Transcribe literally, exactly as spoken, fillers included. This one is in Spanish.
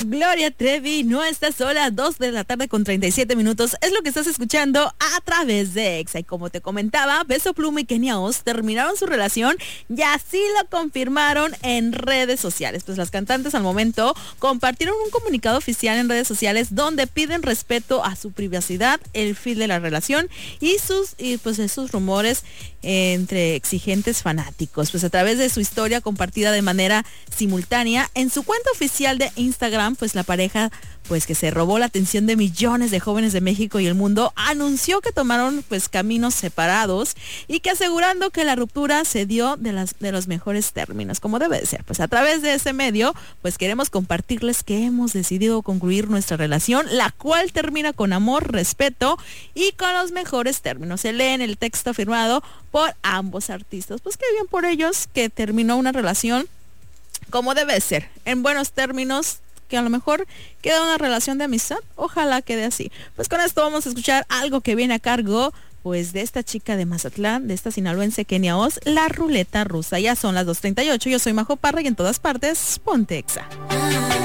Gloria Trevi no está sola, dos de la tarde con treinta y siete minutos, es lo que estás escuchando a través de Exa. Y como te comentaba, Peso Pluma y Kenia Oz terminaron su relación y así lo confirmaron en redes sociales. Pues las cantantes al momento compartieron un comunicado oficial en redes sociales donde piden respeto a su privacidad, el fin de la relación y sus y pues esos rumores eh, entre exigentes fanáticos. Pues a través de su historia compartida de manera simultánea en su cuenta oficial de Instagram, pues la pareja, pues que se robó la atención de millones de jóvenes de México y el mundo, anunció que tomaron pues caminos separados y que asegurando que la ruptura se dio de las de los mejores términos, como debe de ser. Pues a través de ese medio, pues queremos compartirles que hemos decidido concluir nuestra relación, la cual termina con amor, respeto y con los mejores términos. Se lee en el texto firmado por ambos artistas. Pues qué bien por ellos que terminó una relación como debe ser, en buenos términos, que a lo mejor queda una relación de amistad, ojalá quede así. Pues con esto vamos a escuchar algo que viene a cargo pues de esta chica de Mazatlán, de esta sinaloense Kenia Oz, La Ruleta Rusa. Ya son las dos treinta y ocho, yo soy Majo Parra y en todas partes, ponte Exa.